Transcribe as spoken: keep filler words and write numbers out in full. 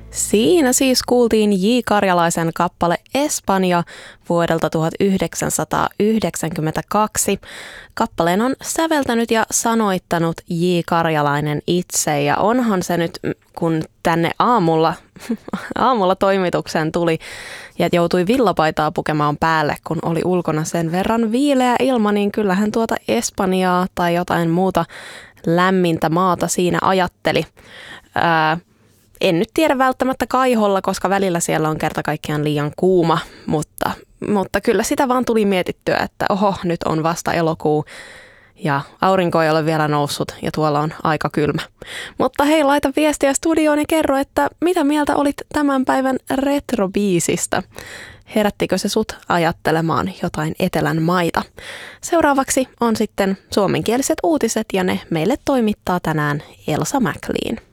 Siinä siis kuultiin J. Karjalaisen kappale Espanja vuodelta tuhatyhdeksänsataayhdeksänkymmentäkaksi. Kappaleen on säveltänyt ja sanoittanut J. Karjalainen itse ja onhan se nyt, kun tänne aamulla, aamulla toimitukseen tuli ja joutui villapaitaa pukemaan päälle, kun oli ulkona sen verran viileä ilma, niin kyllähän tuota Espanjaa tai jotain muuta lämmintä maata siinä ajatteli. Ää, En nyt tiedä välttämättä Kaiholla, koska välillä siellä on kerta kaikkiaan liian kuuma, mutta, mutta kyllä sitä vaan tuli mietittyä, että oho, nyt on vasta elokuu ja aurinko ei ole vielä noussut ja tuolla on aika kylmä. Mutta hei, laita viestiä studioon ja kerro, että mitä mieltä olit tämän päivän retrobiisistä. Herättikö se sut ajattelemaan jotain etelän maita? Seuraavaksi on sitten suomenkieliset uutiset ja ne meille toimittaa tänään Elsa McLean.